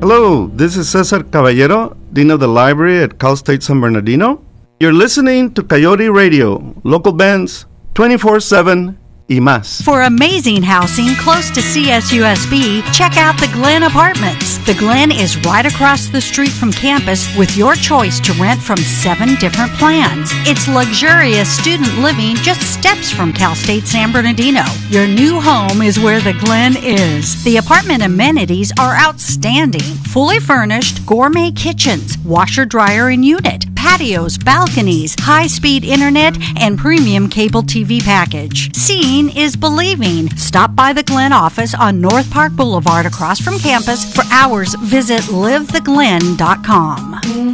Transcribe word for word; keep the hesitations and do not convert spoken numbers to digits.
Hello, this is Cesar Caballero, Dean of the Library at Cal State San Bernardino. You're listening to Coyote Radio, local bands, twenty-four seven y más. For amazing housing close to C S U S B, check out the Glen Apartments. The Glen is right across the street from campus with your choice to rent from seven different plans. It's luxurious student living just steps from Cal State San Bernardino. Your new home is where the Glen is. The apartment amenities are outstanding. Fully furnished, gourmet kitchens, washer, dryer, and unit, patios, balconies, high-speed internet, and premium cable T V package. Seeing is believing. Stop by the Glen office on North Park Boulevard across from campus. For hours, visit live the glen dot com.